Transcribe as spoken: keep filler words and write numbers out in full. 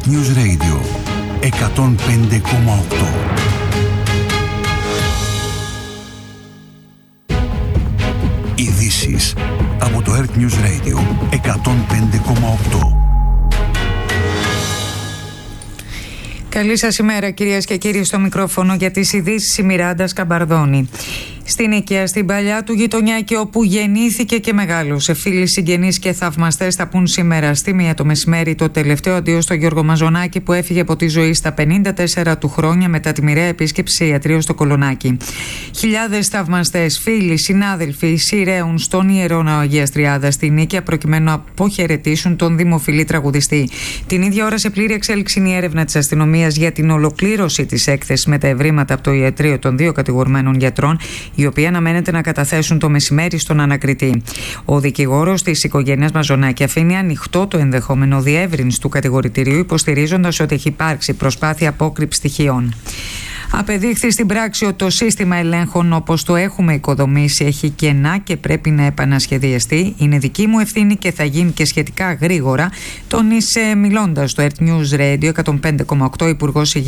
Earth News Radio εκατόν πέντε κόμμα οκτώ. Ειδήσεις από το Earth News Radio εκατόν πέντε κόμμα οκτώ. Καλή σας ημέρα, κυρίες και κύριοι, στο μικρόφωνο για τις ειδήσεις η Μιράντα Σκαμπαρδώνη. Στην οικία, στην παλιά του γειτονιά και όπου γεννήθηκε και μεγάλωσε. Φίλοι, συγγενείς και θαυμαστές θα πούν σήμερα στη μία το μεσημέρι το τελευταίο αντίο στο Γιώργο Μαζονάκη, που έφυγε από τη ζωή στα πενήντα τέσσερα του χρόνια μετά τη μοιραία επίσκεψη σε ιατρείο στο Κολονάκι. Χιλιάδες θαυμαστές, φίλοι, συνάδελφοι σειραίουν στον Ιερό Ναό Αγίας Τριάδας στη Νίκαια προκειμένου να αποχαιρετήσουν τον δημοφιλή τραγουδιστή. Την ίδια ώρα, σε πλήρη εξέλιξη είναι η έρευνα της αστυνομίας για την ολοκλήρωση της έκθεσης με τα ευρήματα από το ιατρείο των δύο κατηγορουμένων γιατρών, οι οποίοι αναμένεται να καταθέσουν το μεσημέρι στον ανακριτή. Ο δικηγόρος της οικογένειας Μαζονάκη αφήνει ανοιχτό το ενδεχόμενο διεύρυνση του κατηγορητηρίου, υποστηρίζοντας ότι έχει υπάρξει προσπάθεια απόκρυψης στοιχείων. Απεδείχθη στην πράξη ότι το σύστημα ελέγχων όπως το έχουμε οικοδομήσει έχει κενά και πρέπει να επανασχεδιαστεί. Είναι δική μου ευθύνη και θα γίνει και σχετικά γρήγορα, τόνισε μιλώντας στο Earth News Radio εκατόν πέντε κόμμα οκτώ Υπουργός